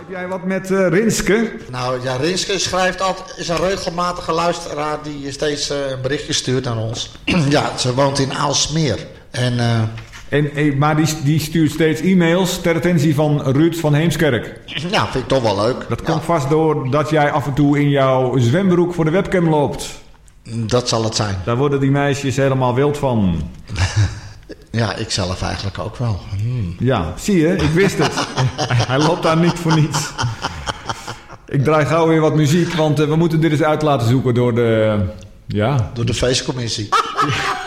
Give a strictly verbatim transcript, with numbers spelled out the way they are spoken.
Heb jij wat met uh, Rinske? Nou ja, Rinske schrijft altijd, is een regelmatige luisteraar die steeds uh, een berichtje stuurt aan ons. Ja, ze woont in Aalsmeer. En, uh, en, en, maar die, die stuurt steeds e-mails ter attentie van Ruud van Heemskerk. Ja, vind ik toch wel leuk. Dat ja. komt vast door dat jij af en toe in jouw zwembroek voor de webcam loopt. Dat zal het zijn. Daar worden die meisjes helemaal wild van. Ja, ik zelf eigenlijk ook wel. Hmm. Ja, zie je, ik wist het. Hij loopt daar niet voor niets. Ik draai gauw weer wat muziek, want uh, we moeten dit eens uit laten zoeken door de... Ja. Door de feestcommissie.